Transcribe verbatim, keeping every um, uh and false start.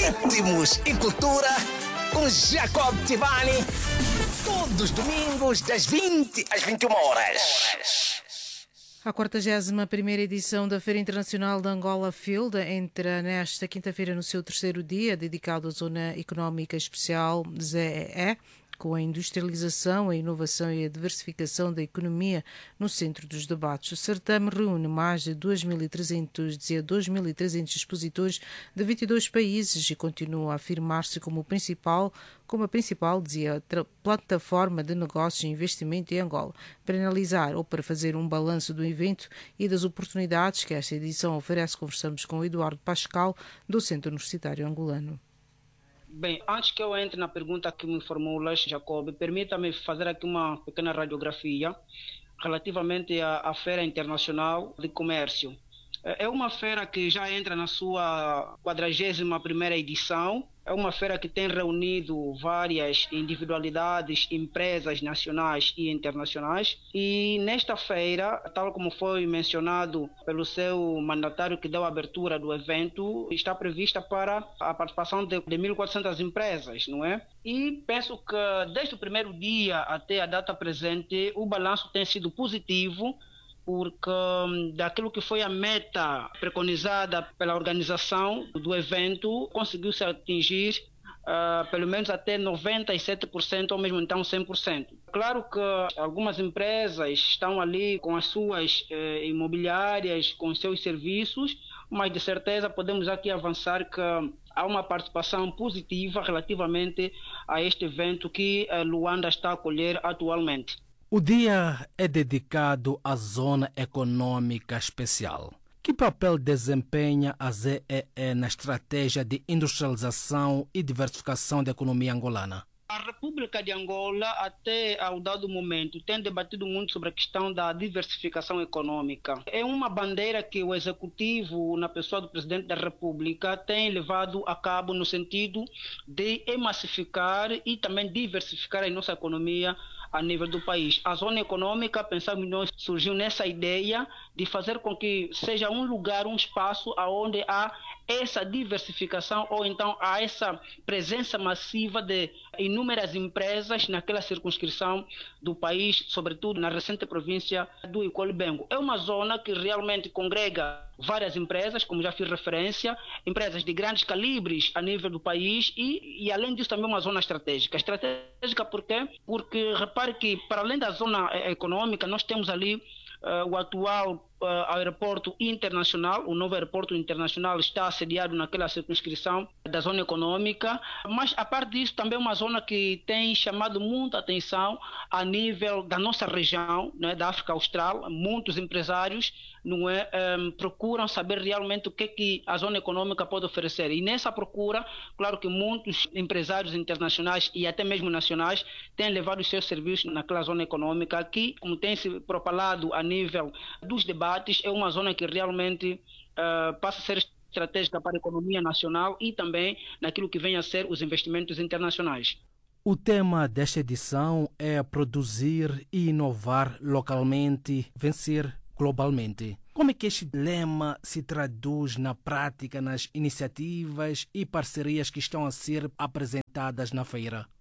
Ritmos e cultura com Jacob Tivani. Todos os domingos, das vinte às vinte e uma horas. A quaragésima primeira edição da Feira Internacional de Angola Field entra nesta quinta-feira no seu terceiro dia, dedicado à Zona Económica Especial Z E E, com a industrialização, a inovação e a diversificação da economia no centro dos debates. O certame reúne mais de dois mil e trezentos, dizia dois mil e trezentos expositores de vinte e dois países e continua a afirmar-se como o principal, como a principal, dizia, plataforma de negócios e investimento em Angola. Para analisar ou para fazer um balanço do evento e das oportunidades que esta edição oferece, conversamos com o Eduardo Pascal, do Centro Universitário Angolano. Bem, antes que eu entre na pergunta que me formulas, Jacob, permita-me fazer aqui uma pequena radiografia relativamente à, à Feira Internacional de Comércio. É uma feira que já entra na sua quadragésima primeira edição. É uma feira que tem reunido várias individualidades, empresas nacionais e internacionais. E nesta feira, tal como foi mencionado pelo seu mandatário que deu a abertura do evento, está prevista para a participação de, de mil e quatrocentas empresas, não é? E penso que desde o primeiro dia até a data presente, o balanço tem sido positivo, porque daquilo que foi a meta preconizada pela organização do evento, conseguiu-se atingir uh, pelo menos até noventa e sete por cento ou mesmo então cem por cento. Claro que algumas empresas estão ali com as suas eh, imobiliárias, com os seus serviços, mas de certeza podemos aqui avançar que há uma participação positiva relativamente a este evento que a Luanda está a acolher atualmente. O dia é dedicado à Zona Econômica Especial. Que papel desempenha a Z E E na estratégia de industrialização e diversificação da economia angolana? A República de Angola, até ao dado momento, tem debatido muito sobre a questão da diversificação econômica. É uma bandeira que o Executivo, na pessoa do Presidente da República, tem levado a cabo no sentido de emassificar e também diversificar a nossa economia a nível do país. A zona econômica, pensamos nós, surgiu nessa ideia de fazer com que seja um lugar, um espaço onde há essa diversificação ou então há essa presença massiva de inúmeras empresas naquela circunscrição do país, sobretudo na recente província do Icole-Bengo. É uma zona que realmente congrega várias empresas, como já fiz referência, empresas de grandes calibres a nível do país e, e além disso também uma zona estratégica. Estratégica por quê? Porque repare que para além da zona econômica nós temos ali uh, o atual Uh, aeroporto internacional, o novo aeroporto internacional está assediado naquela circunscrição da zona econômica, mas a parte disso também é uma zona que tem chamado muita atenção a nível da nossa região, né, da África Austral. Muitos empresários não é, um, procuram saber realmente o que, que a zona econômica pode oferecer e nessa procura, claro que muitos empresários internacionais e até mesmo nacionais têm levado os seus serviços naquela zona econômica que, como tem se propalado a nível dos debates, é uma zona que realmente uh, passa a ser estratégica para a economia nacional e também naquilo que vem a ser os investimentos internacionais. O tema desta edição é produzir e inovar localmente, vencer globalmente. Como é que este lema se traduz na prática nas iniciativas e parcerias que estão a ser apresentadas na feira?